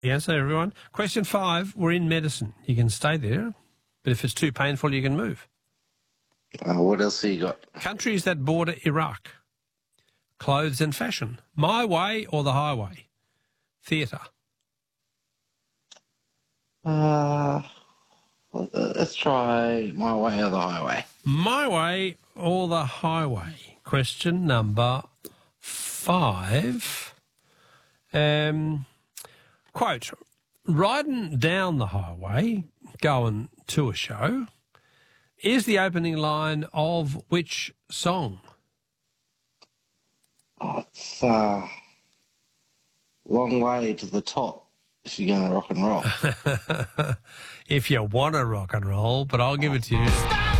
the answer, everyone. Question 5, we're in medicine. You can stay there, but if it's too painful, you can move. What else have you got? Countries that border Iraq. Clothes and fashion. My way or the highway? Theatre. Let's try my way or the highway. My way or the highway? Question number 5. Quote, riding down the highway, going to a show, is the opening line of which song? Oh, it's long way to the top if you're going to rock and roll. If you want to rock and roll, but I'll give it to you.